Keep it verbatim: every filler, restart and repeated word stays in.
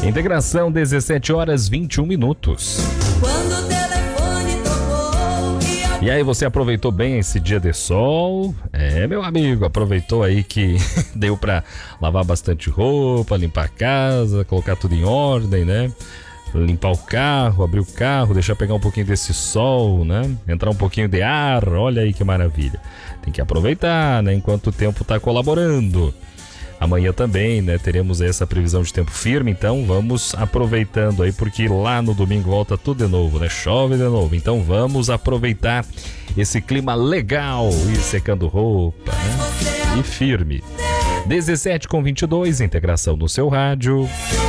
Integração, dezessete horas e vinte e um minutos. Quando o telefone tocou e, a... e aí, você aproveitou bem esse dia de sol? É, meu amigo, aproveitou aí que deu pra lavar bastante roupa, limpar a casa, colocar tudo em ordem, né? Limpar o carro, abrir o carro, deixar pegar um pouquinho desse sol, né? Entrar um pouquinho de ar, olha aí que maravilha. Tem que aproveitar, né? Enquanto o tempo tá colaborando. Amanhã também, né? Teremos essa previsão de tempo firme, então vamos aproveitando aí, porque lá no domingo volta tudo de novo, né? Chove de novo, então vamos aproveitar esse clima legal e secando roupa, né? E firme. dezessete com vinte e dois, integração no seu rádio.